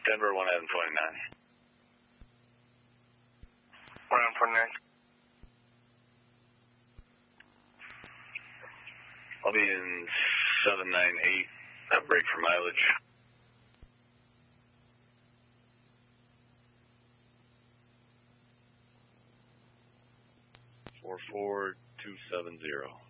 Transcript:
Denver 1 Adam 29. 1 Adam 29. I'll be in 798. Break for mileage. 44270.